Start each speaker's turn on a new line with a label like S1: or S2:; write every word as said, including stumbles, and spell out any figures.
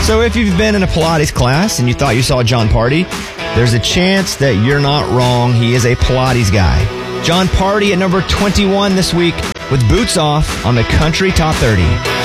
S1: So if you've been in a Pilates class and you thought you saw Jon Pardi, there's a chance that you're not wrong. He is a Pilates guy. Jon Pardi at number twenty-one this week with Boots Off on the Country Top thirty.